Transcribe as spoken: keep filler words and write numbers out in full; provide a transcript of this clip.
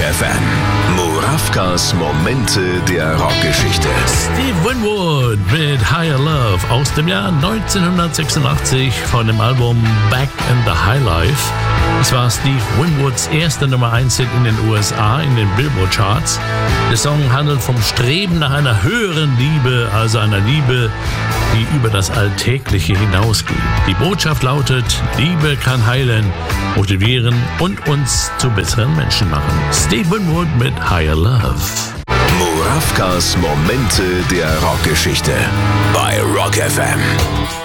F M. Murawkas Momente der Rockgeschichte. Steve Winwood mit Higher Love aus dem Jahr neunzehnhundertsechsundachtzig von dem Album Back in the High Life. Es war Steve Winwoods erster Nummer eins Hit in den U S A in den Billboard Charts. Der Song handelt vom Streben nach einer höheren Liebe, also einer Liebe, die über das Alltägliche hinausgeht. Die Botschaft lautet: Liebe kann heilen, motivieren und uns zu besseren Menschen machen. Steve Winwood mit Higher Love. Murawkas Momente der Rockgeschichte bei Rock F M.